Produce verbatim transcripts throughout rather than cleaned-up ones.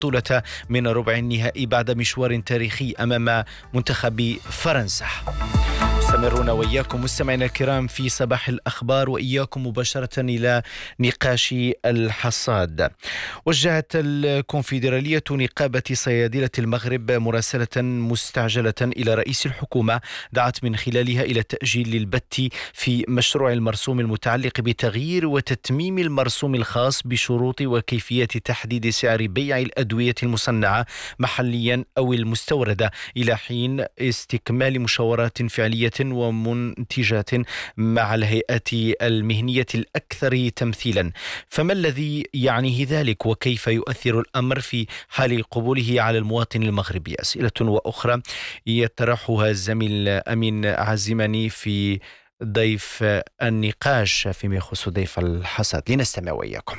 البطولة من ربع النهائي بعد مشوار تاريخي أمام منتخب فرنسا. مستمرون وإياكم مستمعينا الكرام في صباح الأخبار، وإياكم مباشرة إلى نقاش الحصاد. وجهت الكونفدرالية نقابة صيادلة المغرب مراسلة مستعجلة إلى رئيس الحكومة دعت من خلالها إلى تأجيل البت في مشروع المرسوم المتعلق بتغيير وتتميم المرسوم الخاص بشروط وكيفية تحديد سعر بيع الأدوية المصنعة محليا أو المستوردة إلى حين استكمال مشاورات فعلية ومنتجات مع الهيئات المهنية الأكثر تمثيلا. فما الذي يعنيه ذلك وكيف يؤثر الأمر في حال قبوله على المواطن المغربي؟ أسئلة وأخرى يطرحها الزميل أمين عزيماني في ضيف النقاش فيما يخص ضيف الحصاد. لنستمع وإياكم.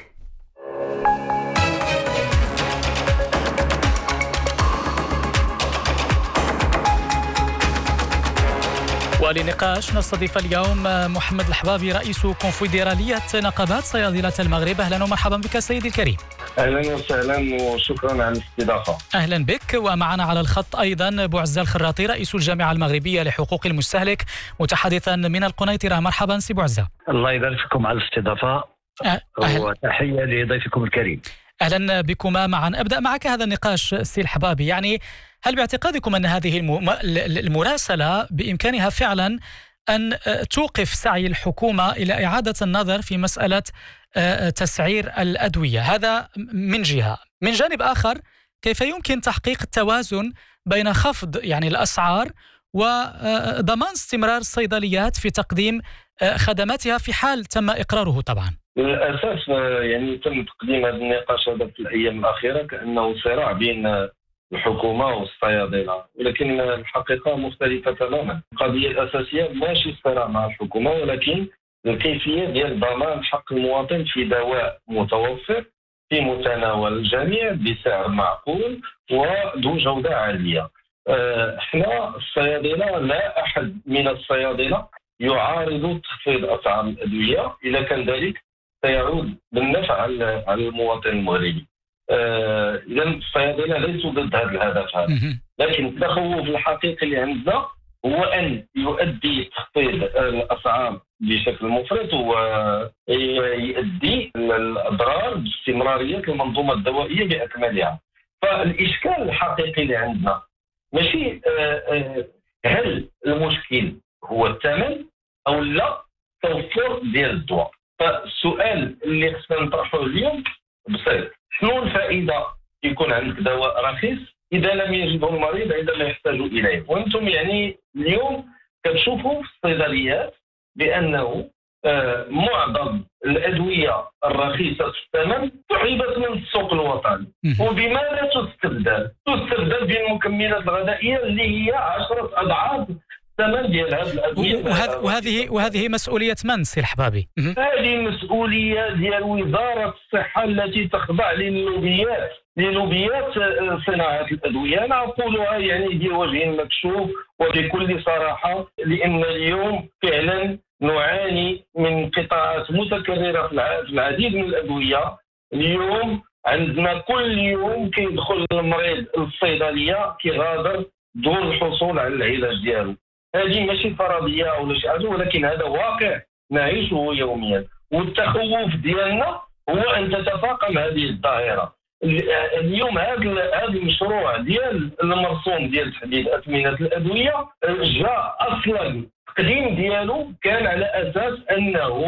ولنقاش نستضيف اليوم محمد الحبابي رئيس كونفدرالية نقابات صيادلة المغرب. أهلا ومرحبا بك سيدي الكريم. أهلا وسهلا وشكرا على الاستضافة. أهلا بك. ومعنا على الخط أيضا بوعزة الخراطي رئيس الجامعة المغربية لحقوق المستهلك متحدثا من القنيطرة. مرحبا سي بوعزة. الله يبارك فيكم على الاستضافة. أهل... وتحية لضيفكم الكريم. أهلا بكما معا. أبدأ معك هذا النقاش سي الحبابي، يعني هل باعتقادكم أن هذه المراسلة بإمكانها فعلا أن توقف سعي الحكومة إلى إعادة النظر في مسألة تسعير الأدوية؟ هذا من جهة. من جانب آخر، كيف يمكن تحقيق التوازن بين خفض يعني الأسعار وضمان استمرار الصيدليات في تقديم خدماتها في حال تم إقراره؟ طبعا للأسف يعني تم تقديم هذا النقاش هذا في الأيام الأخيرة كأنه صراع بين الحكومة والصيادلة، ولكن الحقيقة مختلفة تماما. القضية الأساسية ماشي الصراع مع الحكومة، ولكن الكيفية ديال ضمان حق المواطن في دواء متوفر في متناول الجميع بسعر معقول وذو جودة عالية. احنا الصيادلة لا أحد من الصيادلة يعارض تخفيض أسعار الأدوية، إذا كان ذلك سيعود بالنفع على المواطن المغربي. آه إذا الصيادلة ليسوا ضد هذا الهدف هذا، لكن التخوف الحقيقي اللي عندنا هو أن يؤدي تخفيض الأسعار بشكل مفرط ويؤدي الأضرار باستمرارية المنظومة الدوائية بأكملها. فالإشكال الحقيقي اللي عندنا ماشي آه آه هل المشكل هو الثمن أو لا توفر ديال الدواء. فالسؤال اللي خصنا نطرحه اليوم بسيط: شنو الفائدة يكون عندك دواء رخيص إذا لم يجده المريض عندما يحتاج إليه؟ وأنتم يعني اليوم كتشوفوا في الصيدليات بأنه آه معظم الأدوية الرخيصة الثمن سحبت من السوق الوطني. وبماذا تستبدل؟ تستبدل بالمكملات الغذائية اللي هي عشرة أضعاف الثمن ديال هذه الأدوية. وهذه وهذه مسؤولية من سي الحبابي؟ هذه مسؤولية ديال وزارة الصحة التي تخضع للوبيات للوبيات صناعة الأدوية. أنا أقولها يعني بوجه مكشوف وبكل صراحة، لأن اليوم فعلا نعاني من قطاعات متكررة في العديد من الأدوية. اليوم عندنا كل يوم كيدخل المريض للصيدلية كيغادر دون الحصول على العلاج ديالو. هذه ماشي فرضية أو شيء، ولكن هذا واقع نعيشه يوميا. والتخوف ديالنا هو أن تتفاقم هذه الظاهرة. اليوم هذا هذا المشروع ديال المرسوم ديال تحديد أثمنة الأدوية جاء أصلا التقديم ديالو كان على أساس أنه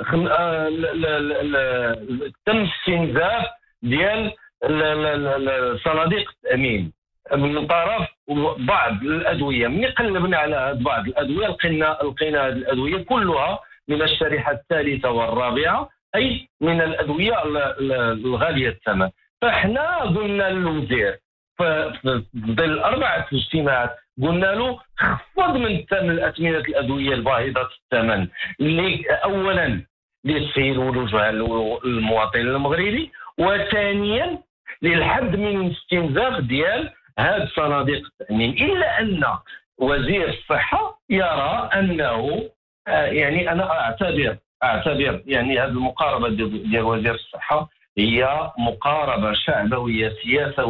تم استنزاف ديال صناديق التأمين من طرف بعض الأدوية. من قلبنا على بعض الأدوية لقينا لقينا هذه الأدوية كلها من الشريحة الثالثة والرابعة، أي من الأدوية الغالية الثمن. فإحنا قلنا للوزير في ظل أربعة اجتماعات قلنا له خفض من ثمن أثمنة الأدوية الباهظة الثمن اللي أولا لتسهيل وجه المواطن المغربي، وثانيا للحد من الاستنزاف ديال هذه صناديق التأمين. إلا أن وزير الصحة يرى أنه يعني أنا أعتبر أعتبر يعني هذه المقاربة ديال وزير الصحة هي مقاربة شعبوية سياسة